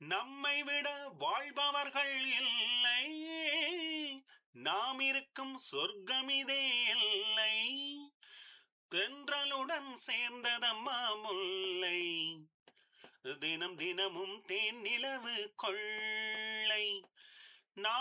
நம்மை விட வாழ்பவர்கள் இல்லை, நாம் இருக்கும் சொர்க்கமிதே இல்லை. தென்றலுடன் சேர்ந்ததம்மா முல்லை, தினம் தினமும் தேன் நிலவு கொள்ளை.